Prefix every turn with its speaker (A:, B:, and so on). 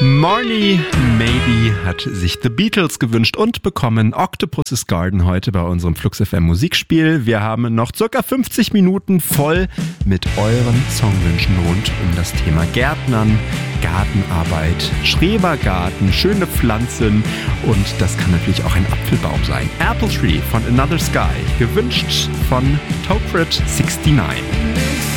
A: Morny Maybe hat sich The Beatles gewünscht und bekommen Octopus's Garden heute bei unserem Flux FM Musikspiel. Wir haben noch circa 50 Minuten voll mit euren Songwünschen rund um das Thema Gärtnern, Gartenarbeit, Schrebergarten, schöne Pflanzen und das kann natürlich auch ein Apfelbaum sein. Apple Tree von Another Sky, gewünscht von Tokrit69.